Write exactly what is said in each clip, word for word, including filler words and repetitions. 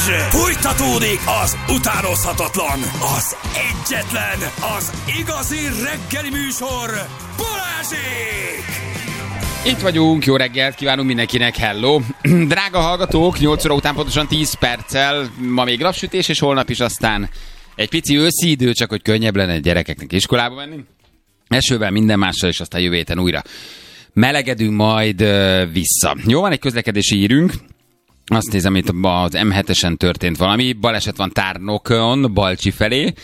Fújtatódik az utánozhatatlan, az egyetlen, az igazi reggeli műsor, Balázsék! Itt vagyunk, jó reggelt kívánunk mindenkinek, hello! Drága hallgatók, nyolc óra után pontosan tíz perccel, ma még napsütés, és holnap is aztán egy pici őszi idő, csak hogy könnyebb lenne gyerekeknek iskolába menni. Esővel, minden mással, és aztán jövő héten újra melegedünk majd uh, vissza. Jó, van egy közlekedési hírünk. Azt nézem, itt az em hetesen történt valami. Baleset van Tárnokon, Balcsi felé, mm.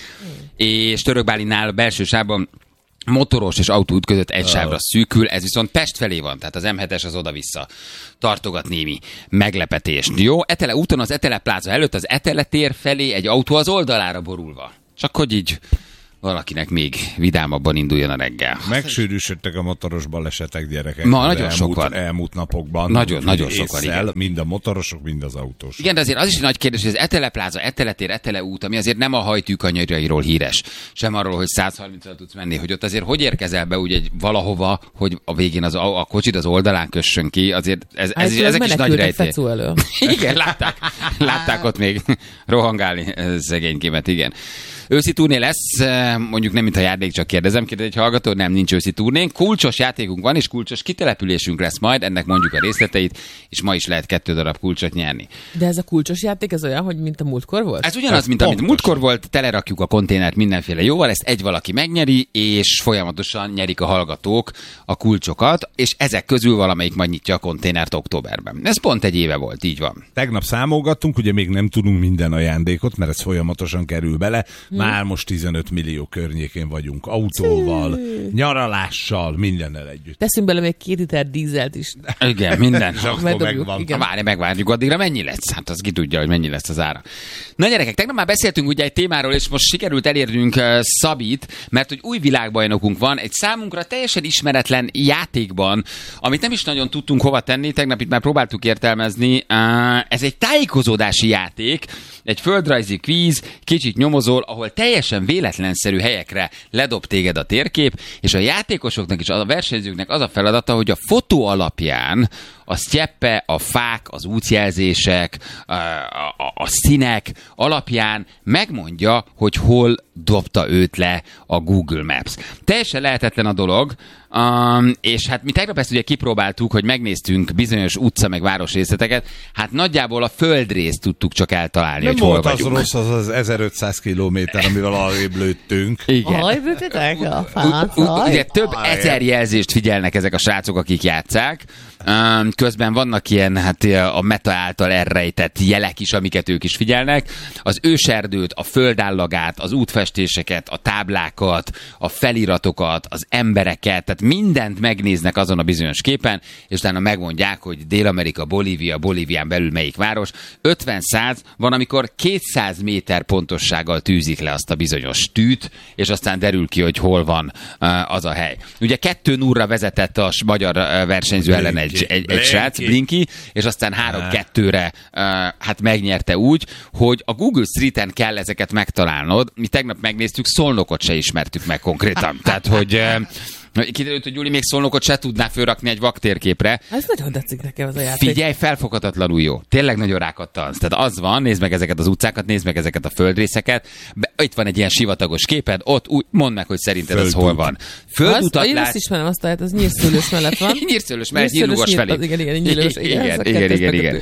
és Törökbálinál belső sávban motoros és autóút között egy sávra szűkül, ez viszont Pest felé van, tehát az em hetes az oda-vissza tartogat némi meglepetést. Jó, Etele úton az Etele pláza előtt az Etele tér felé egy autó az oldalára borulva. Csak hogy így valakinek még vidámabban induljon a reggel. Megsűrűsödtek a motoros balesetek, gyerekek. Ma nagyon elmúlt, sok van. Elmúlt napokban. Nagyon, nagyon sok van, igen. Mind a motorosok, mind az autósok. Igen, de azért az is egy nagy kérdés, hogy az Etele pláza, Etele tér, Etele út, ami azért nem a hajtűkanyarjairól híres, sem arról, hogy száz harmincra tudsz menni, hogy ott azért hogy érkezel be úgy egy valahova, hogy a végén az, a, a kocsid az oldalán kössön ki, azért ez, ez, ez, ezek is nagy rejtély. Igen, látták, látták ott még rohangálni szegénykémet, igen. Őszi turné lesz, mondjuk nem mint a játék, csak kérdezem, kérdez egy hallgató, nem, nincs őszi turnénk. Kulcsos játékunk van, és kulcsos kitelepülésünk lesz majd, ennek mondjuk a részleteit, és ma is lehet kettő darab kulcsot nyerni. De ez a kulcsos játék, ez olyan, hogy mint a múltkor volt? Ez ugyanaz, ez mint amit múltkor volt, telerakjuk a konténert mindenféle jóval, ezt egy valaki megnyeri, és folyamatosan nyerik a hallgatók a kulcsokat, és ezek közül valamelyik majd nyitja a konténert októberben. Ez pont egy éve volt, így van. Tegnap számolgattunk, ugye még nem tudunk minden ajándékot, mert ez folyamatosan kerül bele. Már most tizenöt millió környékén vagyunk, autóval, Cű. nyaralással, mindennel együtt. Teszünk bele még két liter dízelt is. Igen, minden. megvan. Igen. Várj, megvárjuk, addigra mennyi lesz? Hát az ki tudja, hogy mennyi lesz az ára. Na gyerekek, tegnap már beszéltünk ugye egy témáról, és most sikerült elérnünk uh, Szabit, mert hogy új világbajnokunk van, egy számunkra teljesen ismeretlen játékban, amit nem is nagyon tudtunk hova tenni, tegnap itt már próbáltuk értelmezni. Uh, ez egy tájékozódási játék, egy földrajzi kvíz, kicsit nyomozol, ahol teljesen véletlenszerű helyekre ledob téged a térkép, és a játékosoknak és a versenyzőknek az a feladata, hogy a fotó alapján a sztyeppe, a fák, az útjelzések, a, a, a színek alapján megmondja, hogy hol dobta őt le a Google Maps. Teljesen lehetetlen a dolog, um, és hát mi tegnap ezt ugye kipróbáltuk, hogy megnéztünk bizonyos utca meg városrészleteket, hát nagyjából a földrészt tudtuk csak eltalálni, nem hogy hol vagyunk. Nem volt az rossz, az az ezerötszáz kilométer, amivel arrébb lőttünk. Igen. Arrébb lőttetek a fát? Ugye több ezer jelzést figyelnek ezek a srácok, akik játsszák. Um, közben vannak ilyen, hát a meta által elrejtett jelek is, amiket ők is figyelnek. Az őserdőt, a földállagát, az útfestéseket, a táblákat, a feliratokat, az embereket, tehát mindent megnéznek azon a bizonyos képen, és utána megmondják, hogy Dél-Amerika, Bolívia, Bolívián belül melyik város. ötven száz van, amikor kétszáz méter pontossággal tűzik le azt a bizonyos tűt, és aztán derül ki, hogy hol van uh, az a hely. Ugye kettő nullra vezetett a magyar uh, versenyző ellen egy Egy, egy, egy srác, Blinky, és aztán három kettőre uh, hát megnyerte úgy, hogy a Google Street-en kell ezeket megtalálnod. Mi tegnap megnéztük, Szolnokot se ismertük meg konkrétan. Tehát, hogy uh, kiderült, hogy Gyuri még Szolnokot se tudná fölrakni egy vaktérképre. Ez nagyon tetszik nekem az a játék. Figyelj, felfoghatatlanul jó. Tényleg nagyon rákattansz. Tehát az van, nézd meg ezeket az utcákat, nézd meg ezeket a földrészeket. Be, itt van egy ilyen sivatagos képed, ott úgy, mondd meg, hogy szerinted ez hol van. Földutat lát... Én azt ismerem, azt tehát az Nyírszőlős mellett van. Nyírszőlős mellett, Nyírlugos felé. Igen, igen, Nyírlugos, igen, igen, igen, igen, igen.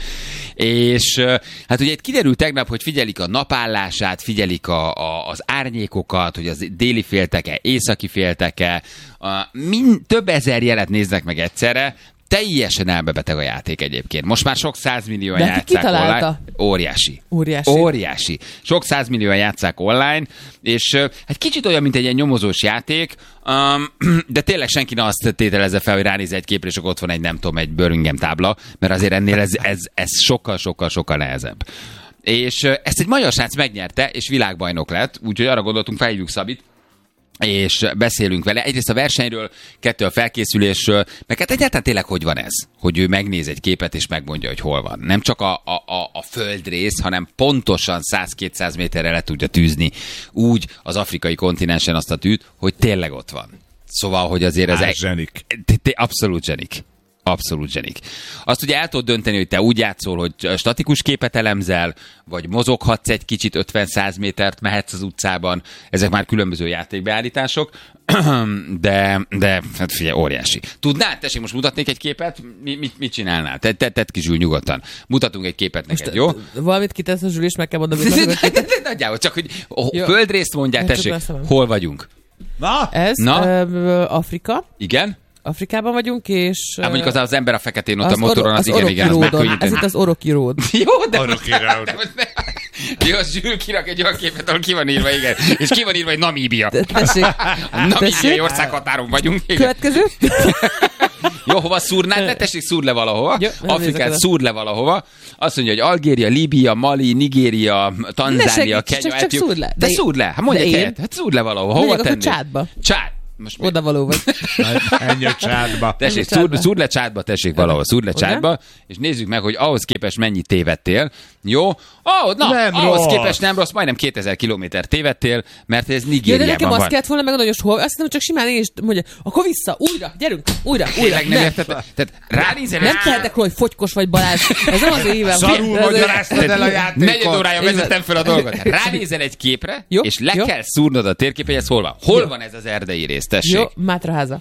És hát ugye itt kiderült tegnap, hogy figyelik a napállását, figyelik a, a, az árnyékokat, hogy az déli félteke, északi félteke, a, mind, több ezer jelet néznek meg egyszerre, teljesen elmebeteg a játék egyébként. Most már sok százmillióan de játsszák online. Óriási. Óriási. Óriási. Sok százmillióan játsszák online, és hát kicsit olyan, mint egy ilyen nyomozós játék, um, de tényleg senki ne azt tételezze fel, hogy ránéz egy képre, és ott van egy, nem tudom, egy Birmingham tábla, mert azért ennél ez, ez, ez sokkal, sokkal, sokkal nehezebb. És ezt egy magyar srác megnyerte, és világbajnok lett, úgyhogy arra gondoltunk, felhívjuk Szabit, és beszélünk vele. Egyrészt a versenyről, kettő a felkészülésről, meg hát egyáltalán tényleg hogy van ez? Hogy ő megnéz egy képet, és megmondja, hogy hol van. Nem csak a, a, a földrész, hanem pontosan száz-kétszáz méterre le tudja tűzni úgy az afrikai kontinensen azt a tűt, hogy tényleg ott van. Szóval, hogy azért ez... Á, zsenik. Abszolút zsenik. Abszolút zsenik. Azt ugye el tudod dönteni, hogy te úgy játszol, hogy statikus képet elemzel, vagy mozoghatsz egy kicsit ötven-száz métert, mehetsz az utcában. Ezek már különböző játékbeállítások, de, de hát figyelj, óriási. Tudnád, tessék, most mutatnék egy képet? Mi, mit, mit csinálnál? Te, te, tedd ki, Zsül, nyugodtan. Mutatunk egy képet neked, jó? Valamit kitesz a Zsül, és meg kell mondani, hogy nagyjából, csak hogy földrészt mondják, tessék, hol vagyunk? Na? Ez Na? Ö, Afrika. Igen? Afrikában vagyunk, és... Hát mondjuk az, az ember a feketén ott a motoron, az, az igen, igen, az megkönnyíteni. Ez itt az Oroki Road. Jó, de... Oroki Road. Jó, Zsül kirak egy olyan képet, ahol ki van írva, igen. És ki van írva, hogy Namíbia. Tessék. A namíbiai országhatáron vagyunk. Igen. Következő. Jó, hova szúrnád? Ne tessék, szúr le valahova. Jó, Afrikát szúr le valahova. Azt mondja, hogy Algéria, Líbia, Mali, Nigéria, Tanzánia, Kenya. Csak, csak szúr le. De szúr le. Hát mondj egy helyet. Hát szúr le valahova. Hova tenni? Csádba. Csád. Most oda való vagy. Ennyi a Csádba. Tessék, szúr, szúr le Csádba, tessék valahol, szúr le Csádba, és nézzük meg, hogy ahhoz képest mennyit tévedtél. Jó? Oh, na, nem ahhoz rossz. képest nem rossz, majdnem kétezer kilométer tévedtél, mert ez Nigériában ja, de nekem van. azt kellett volna meg, hogy hol, azt hiszem, csak simán én is mondja, akkor vissza, újra, gyerünk, újra, újra. Tényleg nem érted? Tehát ránézel, nem tehetek róla, hogy fogykos vagy Balázs. Ez nem az éve. Szarul magyaráztad el a játékot. Negyed órája vezettem fel a dolgot. Ránézel egy képre, jó, és le jó. kell szúrnod a térképet, hogy ez hol van. Hol jó. van ez az erdei rész, tessék? Jó, Mátraháza.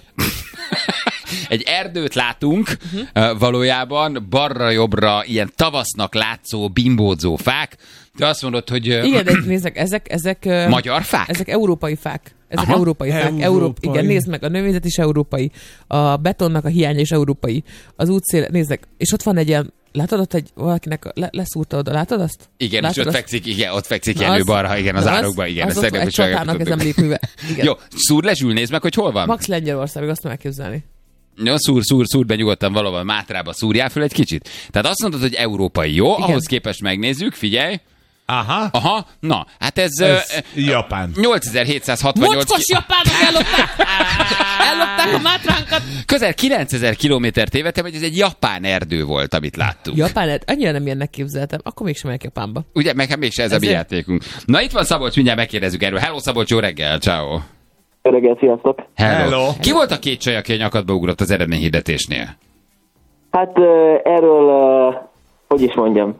Egy erdőt látunk, uh-huh. valójában balra-jobbra ilyen tavasznak látszó, bimbódzó fák. Te azt mondod, hogy... Igen, de nézzek, ezek... ezek magyar fák? Ezek európai fák. Ezek Aha. európai fák. Európai. Európ, igen, nézd meg, a növényzet is európai. A betonnak a hiánya is európai. Az útszél, nézzek, és ott van egy ilyen, látod ott egy, valakinek le, leszúrta oda, látod azt? Igen, látod és ott azt? fekszik, igen, ott fekszik Jenő balra, igen, az árokban, igen. Az, az ott egy csatának ez emlékműve. Jó, szúr le, Zsül, nézd meg, hogy hol van. Max Lengyelország, azt tudom elképzelni. Jó, szúr, szúr, szúr be nyugodtan valahol Mátrába, szúrjál föl egy kicsit. Tehát azt mondod, hogy európai, jó? Igen. Ahhoz képest megnézzük, figyelj. Aha. Aha, na, hát ez... Ez uh, Japán. nyolcezer-hétszázhatvannyolc... Mocskos japánok ellopták! Ellopták a mátránkat! Közel kilencezer kilométer tévedtem, hogy ez egy japán erdő volt, amit láttunk. Japán erdő? Annyira nem ilyennek képzeltem. Akkor mégsem megyek Japánba. Ugye, meg mégse ez, ez a mi játékunk. Na, itt van Szabolcs, mindjárt megkérdezzük erről. Hello, Szabolcs, jó reggel, ciao. Jó reggel, sziasztok! Hello. Hello. Ki volt a két csaj, aki a nyakadba ugrott az eredményhirdetésnél? Hát erről, hogy is mondjam,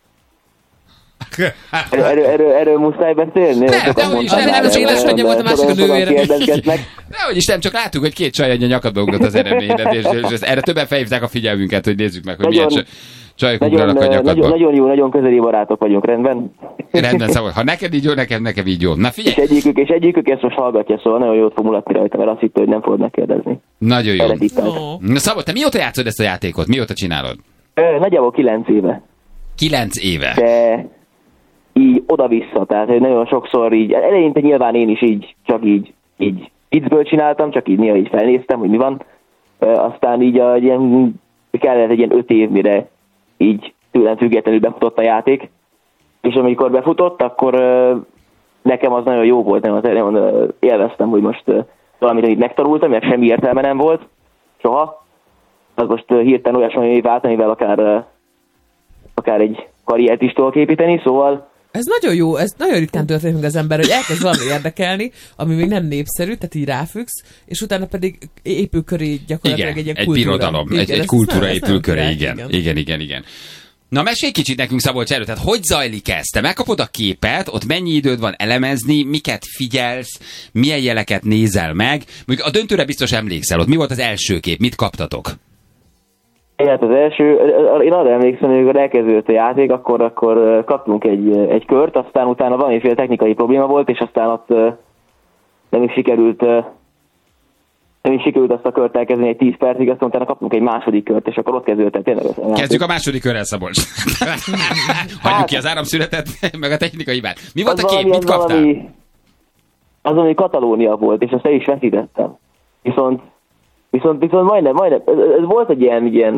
erről, erről, erről, erről muszáj beszélni? Ne, de hogy is, nem, nem, az édesanyja volt, a másik a nővére. Dehogy is nem, csak láttuk, hogy két csaj a nyakadba ugrott az eredményhirdetésnél, és erre többen felhívták a figyelmünket, hogy nézzük meg, hogy nagyon, milyen csajok ugranak a nyakadba. Nagyon, nagyon jó, nagyon közeli barátok vagyunk, rendben? Rendben, szóval, ha neked így jó, nekem, nekem így jó. Na figyelj! És egyikük, és egyikük ezt most hallgatja, szóval nagyon jót fog mulatni rajta, mert azt hitte, hogy nem fogod megkérdezni. Nagyon jó. No. Na Szabolcs, te mióta játszod ezt a játékot? Mióta csinálod? Ö, nagyjából kilenc éve. Kilenc éve. De így oda-vissza, tehát hogy nagyon sokszor így, eleinte nyilván én is így, csak így, így viccből csináltam, csak így néha így felnéztem, hogy mi van. Ö, aztán így a, ilyen, kellett egy ilyen öt év, mire így tőlem függetlenül befutott a játék. És amikor befutott, akkor ö, nekem az nagyon jó volt, nagyon, nagyon ö, élveztem, hogy most ö, valamit így megtanultam, mert semmi értelme nem volt soha. Az most ö, hirtelen olyasmi vált, amivel akár, ö, akár egy karriert is tudok építeni, szóval Ez nagyon jó, ez nagyon ritkán történik meg az ember, hogy elkezd valami érdekelni, ami még nem népszerű, tehát így ráfüggsz, és utána pedig épül köré gyakorlatilag igen, egy ilyen egy kultúra. birodalom, Igen, egy, egy ez kultúra nagyon- épül ez köré, nagyon igen, király, igen, igen, igen, igen. Na mesélj kicsit nekünk, Szabolcs, erről, tehát hogy zajlik ez? Te megkapod a képet, ott mennyi időd van elemezni, miket figyelsz, milyen jeleket nézel meg? Mondjuk a döntőre biztos emlékszel, ott mi volt az első kép, mit kaptatok? hát az első, én arra emlékszem, hogy amikor elkezdődött a játék, akkor, akkor kaptunk egy, egy kört, aztán utána valamiféle technikai probléma volt, és aztán ott nem is sikerült, nem is sikerült azt a kört elkezdeni egy tíz percig, aztán utána kaptunk egy második kört, és akkor ott kezdődött el tényleg. Kezdjük a második körrel, Szabolcs. Hagyjuk ki az áramszünetet, meg a technikai hibát. Mi volt Az a kép, valami, mit az kaptál? Valami, az, ami Katalónia volt, és azt el is veszítettem. Viszont, viszont, viszont majdnem, majdnem, ez, ez volt egy ilyen, ilyen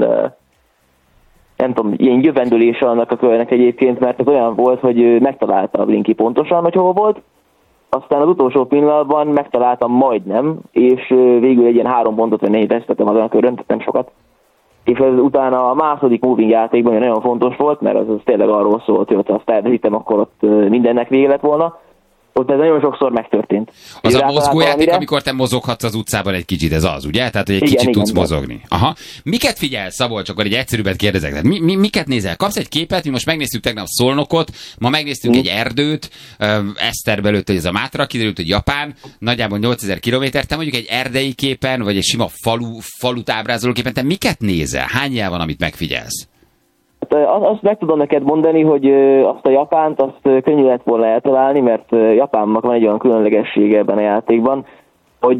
nem tudom, ilyen jövendülése annak a körnek egyébként, mert ez olyan volt, hogy ő megtalálta a Blinky pontosan, hogy hol volt, aztán az utolsó pillanatban megtaláltam majdnem, és végül egy ilyen három pontot, vagy négy vesztettem azon a körön, tehát nem sokat. És ez utána a második moving játékban nagyon fontos volt, mert az, az tényleg arról szólt, hogy ha azt elveszítem, akkor ott mindennek vége lett volna. ott ez nagyon sokszor megtörtént. Az Ugye a mozgójáték, valamire... amikor te mozoghatsz az utcában egy kicsit, ez az, ugye? Tehát, hogy egy igen, kicsit igen, tudsz igen. mozogni. Aha. Miket figyelsz, Szabolcs, akkor egy egyszerűbbet kérdezek. Tehát mi, mi, miket nézel? Kapsz egy képet, mi most megnéztük tegnap Szolnokot, ma megnéztünk hmm. egy erdőt, Eszterbe előtt, hogy ez a Mátra, kiderült, hogy Japán, nagyjából nyolcezer kilométer, te mondjuk egy erdei képen, vagy egy sima falu, falut ábrázoló képen, te miket nézel? Hány jel van, amit megfigyelsz? Azt meg tudom neked mondani, hogy azt a Japánt, azt könnyű lett volna eltalálni, mert Japánnak van egy olyan különlegessége ebben a játékban, hogy,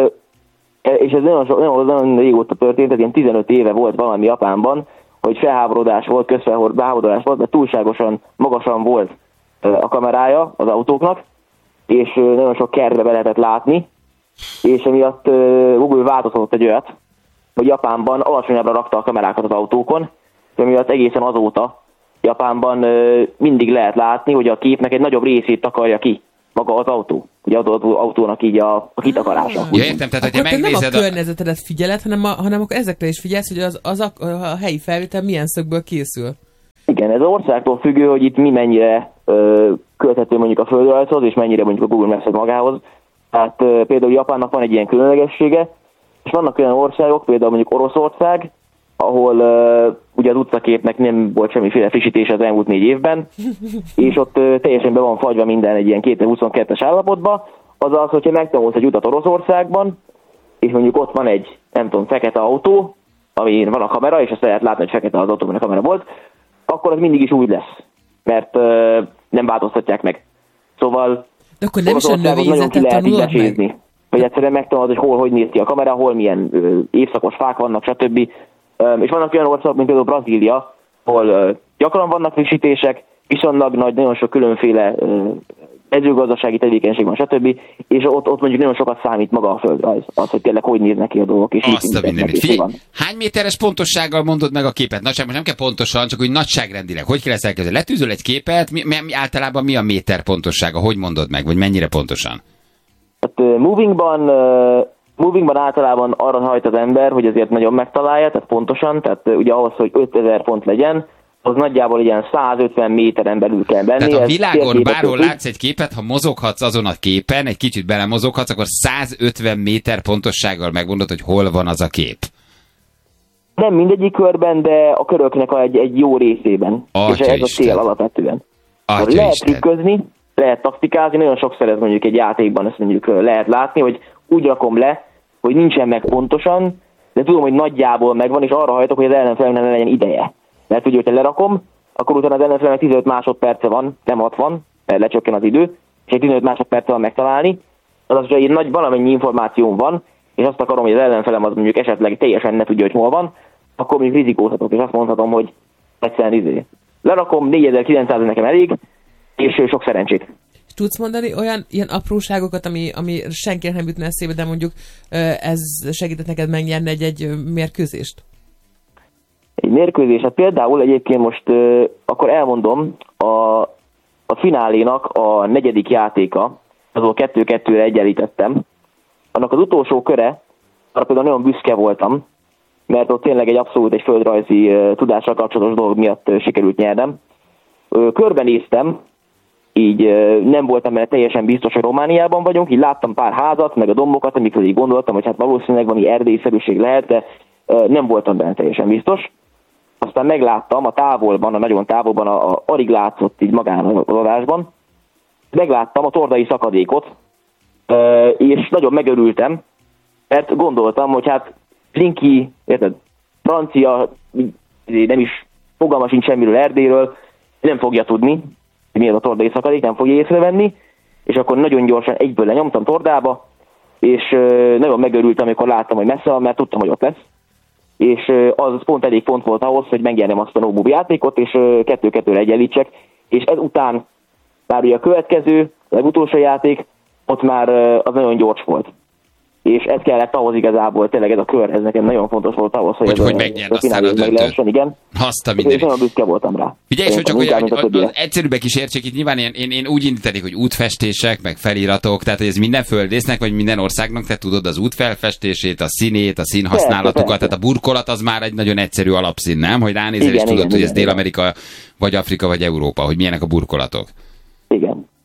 és ez nagyon, nagyon, nagyon régóta történt, ez ilyen tizenöt éve volt valami Japánban, hogy felháborodás volt, közfelháborodás volt, mert túlságosan magasan volt a kamerája az autóknak, és nagyon sok kertbe be lehetett látni, és emiatt Google változtatott egy olyat, hogy Japánban alacsonyabbra rakta a kamerákat az autókon, emiatt egészen azóta Japánban mindig lehet látni, hogy a képnek egy nagyobb részét takarja ki maga az autó. Ugye az autónak így a, a kitakarása. Ja, értem, tehát, hogyha megnézed... nem a környezetedet figyeled, hanem, a, hanem akkor ezekre is figyelsz, hogy az, az a, a helyi felvétel milyen szögből készül. Igen, ez az országtól függő, hogy itt mi mennyire ö, költhető mondjuk a földrajzhoz, és mennyire mondjuk a Google Maps magához. Tehát ö, például Japánnak van egy ilyen különlegessége, és vannak olyan országok, például mondjuk Oroszország, ahol uh, ugye az utcaképnek nem volt semmiféle frissítés az elmúlt négy évben, és ott uh, teljesen be van fagyva minden egy ilyen kétezer-huszonkettes állapotba, azaz, hogyha megtanulsz egy utat Oroszországban, és mondjuk ott van egy, nem tudom, fekete autó, amin van a kamera, és azt lehet látni, hogy fekete az autó, a kamera volt, akkor az mindig is úgy lesz, mert uh, nem változtatják meg. Szóval de akkor nem is a növényzetet tanulod meg? Vagy egyszerűen megtanulod, hogy hol, hogy néz ki a kamera, hol milyen uh, évszakos fák vannak, stb. És vannak olyan országok, mint például Brazília, ahol uh, gyakran vannak frissítések, viszonylag nagy, nagyon sok különféle uh, mezőgazdasági tevékenység van, stb. És ott, ott mondjuk nagyon sokat számít maga a földrajz, az, hogy tényleg hogy néznek ki a dolgok. És azt a mindenit. Figyelj, hány méteres pontossággal mondod meg a képet? Nagyság, most nem kell pontosan, csak úgy nagyságrendileg. Hogy kell ezt elkezdeni? Letűzöl egy képet, mi, mi, általában mi a méter pontossága? Hogy mondod meg, vagy mennyire pontosan? Hát uh, movingban... Uh, Movingban általában arra hajt az ember, hogy azért nagyon megtalálja, tehát pontosan, tehát ugye ahhoz, hogy ötezer pont legyen, az nagyjából ilyen százötven méteren belül kell benni. Tehát a világon bárhol látsz egy képet, ha mozoghatsz azon a képen, egy kicsit belemozoghatsz, akkor százötven méter pontossággal megmondod, hogy hol van az a kép. Nem mindegyik körben, de a köröknek egy, egy jó részében. Atya és ez Isten. a cél alapvetően. Atya lehet Isten. trükközni, lehet taktikázni, nagyon sokszor ez mondjuk egy játékban ezt mondjuk lehet látni, hogy úgy rakom le, hogy nincsen meg pontosan, de tudom, hogy nagyjából megvan, és arra hajtok, hogy az ellenfelemnek ne legyen ideje. Mert ugye, hogyha lerakom, akkor utána az ellenfelemnek tizenöt másodperce van, nem hatvan, mert lecsökken az idő, és egy tizenöt másodperce van megtalálni. Azaz, hogy egy nagy valamennyi információm van, és azt akarom, hogy az ellenfelem az mondjuk esetleg teljesen ne tudja, hogy hol van, akkor mondjuk rizikózhatok, és azt mondhatom, hogy egyszerűen izé. Lerakom, négyezer-kilencszáz nekem elég, és sok szerencsét. Tudsz mondani olyan ilyen apróságokat, ami, ami senkinek nem jutna eszébe, de mondjuk ez segített neked megnyerni egy-egy mérkőzést? Egy mérkőzés, hát például egyébként most uh, akkor elmondom, a, a finálénak a negyedik játéka, azon kettő-kettőre egyenlítettem, annak az utolsó köre, arra például nagyon büszke voltam, mert ott tényleg egy abszolút egy földrajzi uh, tudással kapcsolatos dolog miatt uh, sikerült nyernem. Uh, körbenéztem, így nem voltam benne teljesen biztos, hogy Romániában vagyunk, így láttam pár házat, meg a dombokat, amikről így gondoltam, hogy hát valószínűleg valami erdélyszerűség lehet, de nem voltam benne teljesen biztos. Aztán megláttam a távolban, a nagyon távolban, a, a arig látszott így magán az adásban, megláttam a tordai szakadékot, és nagyon megörültem, mert gondoltam, hogy hát Linky, érted, francia, nem is fogalma sincs semmiről Erdélyről, nem fogja tudni, hogy mi az a tordai szakadék, nem fogja észrevenni, és akkor nagyon gyorsan egyből lenyomtam tordába, és nagyon megörültem, amikor láttam, hogy messze van, mert tudtam, hogy ott lesz. És az pont elég pont volt ahhoz, hogy megnyerjem azt a no-move játékot, és kettő-kettőre egyenlítsek, és ezután már ugye a következő, a legutolsó játék, ott már az nagyon gyors volt. És ez kellett ahhoz igazából, tényleg ez a kör, ez nekem nagyon fontos volt ahhoz, hogy, hogy, ez hogy a, megnyerd a aztán a döntőt. Igen. Azt a És mindenit. nagyon büszke voltam rá. Figyelj, és hogy csak, hogy inkább, mint a az többiek. egyszerűbbek is értsék, itt nyilván én, én, én úgy indítanék, hogy útfestések, meg feliratok, tehát hogy ez minden földrésznek, vagy minden országnak, te tudod az útfelfestését, a színét, a színhasználatukat, Persze, tehát a burkolat az már egy nagyon egyszerű alapszín, nem? Hogy ránézel, Igen, és tudod, igen, hogy ez igen, Dél-Amerika, vagy Afrika, vagy Európa, hogy milyenek a burkolatok. Igen.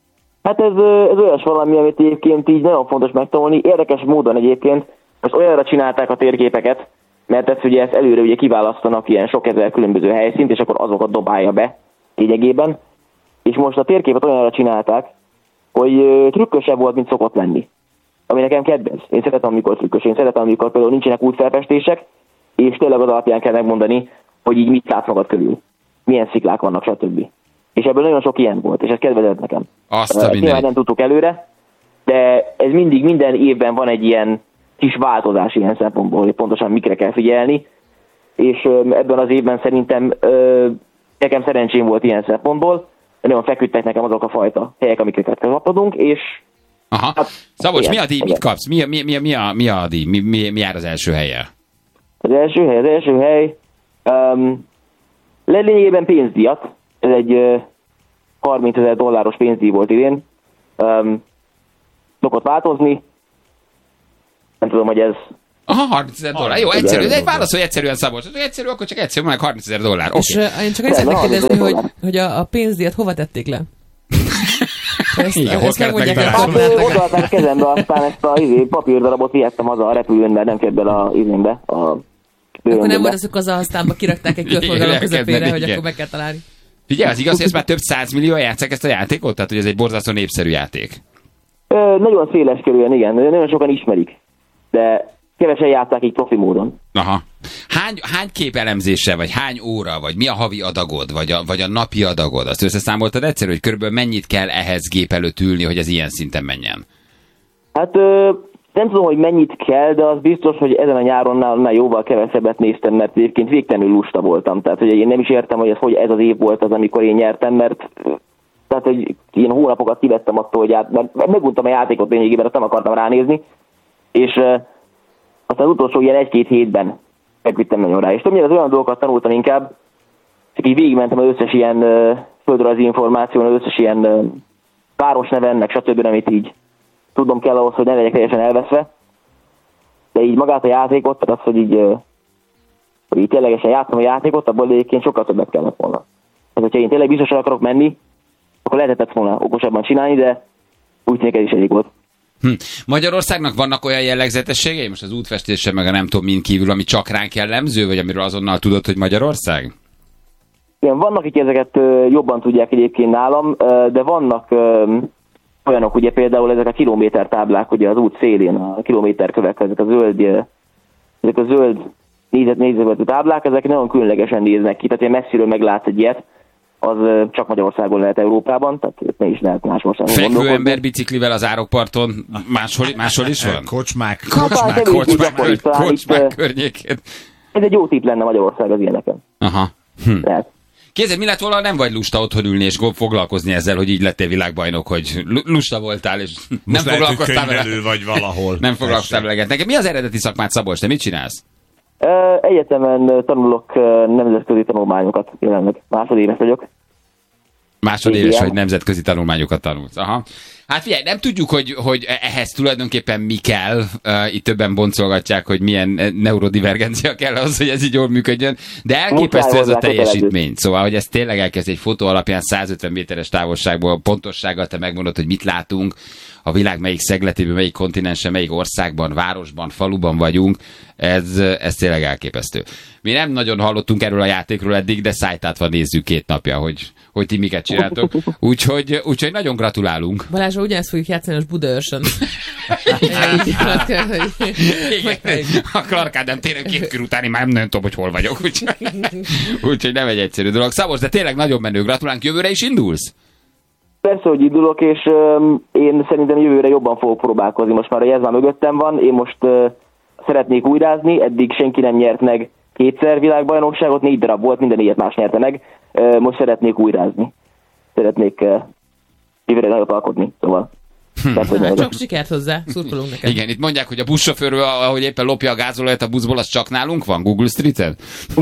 Hát ez, ez olyas valami, amit egyébként így nagyon fontos megtanulni. Érdekes módon egyébként most olyanra csinálták a térképeket, mert ezt ugye ezt előre ugye kiválasztanak ilyen sok ezer különböző helyszínt, és akkor azokat dobálja be lényegében. És most a térképet olyanra csinálták, hogy trükkösebb volt, mint szokott lenni. Ami nekem kedvenc. Én szeretem, amikor trükkös. Én szeretem, amikor például nincsenek útfelfestések, és tényleg az alapján kell megmondani, hogy így mit látsz magad körül. Milyen sziklák vannak, stb. És ebből nagyon sok ilyen volt, és ez kedvezett nekem. Azt a uh, nyilván nem tudtuk előre, de ez mindig, minden évben van egy ilyen kis változás ilyen szempontból, hogy pontosan mikre kell figyelni, és uh, ebben az évben szerintem uh, nekem szerencsém volt ilyen szempontból, de nagyon feküdtek nekem azok a fajta helyek, amiket kapodunk, és Aha. Hát, Szabolcs, igen, mi a díj? Mit kapsz? Mi, mi, mi, mi, a, mi a díj? Mi, mi, mi jár az első helyen? Az első hely, az első hely um, lényegében pénzdíjat. Ez egy uh, harmincezer dolláros pénzdíj volt idén. Um, szokott változni. Nem tudom, hogy ez... Aha, harmincezer dollár. Jó, egyszerű. De egy válaszolj egyszerűen, Szabolcs. Egyszerű, akkor csak egyszerű, meg harmincezer dollár. És Okay. uh, én csak azt szeretnék kérdezni, hogy, hogy a, a pénzdíjat hova tették le? Ezt, Igen, hol kellett megtalálni? Hát odaadták a kezembe, aztán ezt a izé, papírdarabot vihettem haza a repülőn, mert nem fért bele a izénbe. A akkor nem volt azok az aztánba kirakták egy körforgalom közepére, hogy akkor meg kell találni. Figyelj, az igaz, hogy ezt már több százmillióan játsszák ezt a játékot? Tehát, hogy ez egy borzasztó népszerű játék. Ö, nagyon széles körülön, igen. Nagyon sokan ismerik. De kevesen játszák így profi módon. Aha. Hány, hány képelemzéssel, vagy hány óra, vagy mi a havi adagod, vagy a, vagy a napi adagod? Azt összeszámoltad egyszerű, hogy körülbelül mennyit kell ehhez gép előtt ülni, hogy ez ilyen szinten menjen? Hát ö, nem tudom, hogy mennyit kell, de az biztos, hogy ezen a nyáron nál jóval kevesebbet néztem, mert egyébként végtelenül lusta voltam. Tehát, hogy én nem is értem, hogy ez, hogy ez az év volt az, amikor én nyertem, mert tehát, hogy ilyen hónapokat kivettem attól, hogy át, mert meguntam a játékot lényegében, azt nem akartam ránézni, és ö, aztán az utolsó ilyen egy-két hétben megvittem nagyon rá. És többnyire az olyan dolgokat tanultam inkább, csak így végigmentem az összes ilyen uh, földrajzi információn, az összes ilyen uh, városneven, meg stb., amit így tudnom kell ahhoz, hogy ne legyek teljesen elveszve. De így magát a játékot, tehát az, hogy így, uh, hogy így ténylegesen játszom a játékot, abból egyébként sokkal többet kellett volna. Tehát, hogyha én tényleg biztosan akarok menni, akkor lehetett volna okosabban csinálni, de úgy tűnik ez is elég volt. Hm. Magyarországnak vannak olyan jellegzetességei, most az útfestése meg a nem tudom mind kívül, ami csak ránk jellemző, vagy amiről azonnal tudod, hogy Magyarország? Igen, vannak, akik ezeket uh, jobban tudják egyébként nálam, uh, de vannak uh, olyanok, ugye például ezek a kilométertáblák, ugye az út szélén, a kilométerkövek, ezek a zöld, uh, ezek a zöld nézet, nézetű táblák, ezek nagyon különlegesen néznek ki, tehát ilyen messziről meglátsz egy ilyet, az uh, csak Magyarországon lehet Európában, tehát ne is lehet más országon gondolkodni. Fekvő ember biciklivel az árokparton máshol, máshol is van? Kocsmák, kocsmák, kocsmák, Kocsmák, kocsmák, kocsmák, kocsmák itt, környékén. Ez egy jó tipp lenne Magyarország az ilyeneken. Aha. Hm. Lehet. Képzeld, mi lett volna, nem vagy lusta otthon ülni és foglalkozni ezzel, hogy így lettél világbajnok, hogy lusta voltál, és nem most lehet, foglalkoztál hogy vele. könyvelő vagy valahol. Nem foglalkoztál vele. Neked mi az eredeti szakmád, Szabolcs? Te mit csinálsz? Egyetemen tanulok nemzetközi tanulmányokat, jelenleg másodéves vagyok. Másodéves, Igen. hogy nemzetközi tanulmányokat tanulsz. Aha. Hát figyelj, nem tudjuk, hogy, hogy ehhez tulajdonképpen mi kell. Uh, itt többen boncolgatják, hogy milyen neurodivergencia kell az, hogy ez így jól működjön. De elképesztő ez a teljesítmény. Szóval, hogy ez tényleg elkezd egy fotó alapján százötven méteres távolságból pontossággal te megmondod, hogy mit látunk, a világ melyik szegletében, melyik kontinensen, melyik országban, városban, faluban vagyunk. Ez, ez tényleg elképesztő. Mi nem nagyon hallottunk erről a játékról eddig, de szájtátva nézzük két napja, hogy, hogy ti miket csináltok. Úgyhogy, úgyhogy nagyon gratulálunk. Balázsra ugyanezt fogjuk játszani a Budaörsön. A Clark Ádám tényleg két kör utáni már nem nagyon tudom, hogy hol vagyok. Úgyhogy, úgyhogy nem egy egyszerű dolog. Szabolcs, de tényleg nagyon menő. Gratulálunk, jövőre is indulsz? Persze, hogy indulok, és um, én szerintem jövőre jobban fogok próbálkozni. Most már a Jezma mögöttem van, én most uh, szeretnék újrázni, eddig senki nem nyert meg kétszer világbajnokságot, négy darab volt, minden ilyet más nyerte meg. Uh, most szeretnék újrázni. Szeretnék uh, jövőre nagyot alkotni, szóval. Hmm. Csak sikert hozzá, szurkolunk neked. Igen, itt mondják, hogy a buszsofőr, ahogy éppen lopja a gázolajat a buszból, az csak nálunk van? Google Street-en?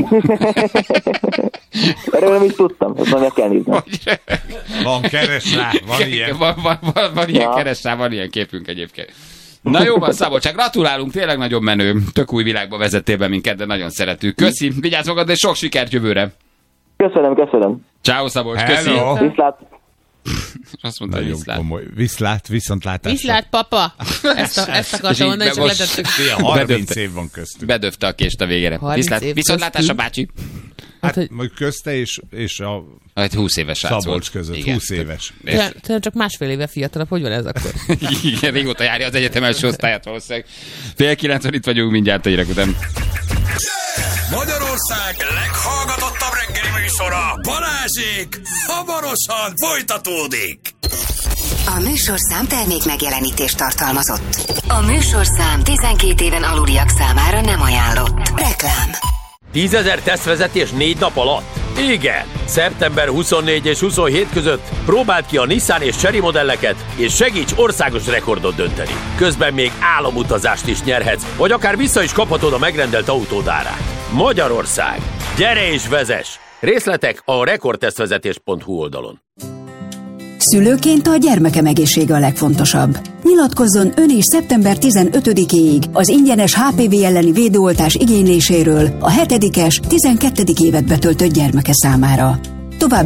Erről nem is tudtam, ezt meg kell nézni. Van keres rá, van ilyen. Van, van, van, van ilyen ja. keres rá, van ilyen képünk egyébként. Na jó van, Szabolcs, csak gratulálunk, tényleg nagyon menő. Tök új világba vezettél be minket, de nagyon szeretünk. Köszi, vigyázz magad, és sok sikert jövőre. Köszönöm, köszönöm. Ciao, Szabolcs, köszi. Viszlát. Azt mondta, hogy Nagyon viszlát. komoly. Viszlát, viszontlátásra. Viszlát, papa! Ezt, a, ezt akartam mondani, és most- letettük. harminc Bedöbte. év van köztük. Bedöfte a kést a végére. harminc Viszlát, év viszontlátásra, köztünk. bácsi. Hát, hogy Majd közte és, és a Hát húsz éves srác Szabolcs volt. között, Igen. húsz éves. te, te csak másfél éve fiatalabb, hogy van ez akkor? Igen, régóta járja az egyetem első osztályát valószínűleg. Fél kilencven itt vagyunk, mindjárt a hírek után. Magyarország leghallgatottabb reggeli műsora, Balázsék, hamarosan folytatódik. A műsorszám termék megjelenítést tartalmazott. A műsorszám tizenkét éven aluliak számára nem ajánlott. Reklám. tízezer tesztvezetés négy nap alatt? Igen! szeptember huszonnégy és huszonhét között próbáld ki a Nissan és Chery modelleket, és segíts országos rekordot dönteni. Közben még álomutazást is nyerhetsz, vagy akár vissza is kaphatod a megrendelt autód árát. Magyarország! Gyere és vezess! Részletek a rekordtesztvezetés pont hu oldalon. Szülőként a gyermekem egészsége a legfontosabb. Nyilatkozzon ön is szeptember tizenötödikéig az ingyenes há pé vé elleni védőoltás igényléséről a hetedikes, tizenkettedik évet betöltött gyermeke számára. További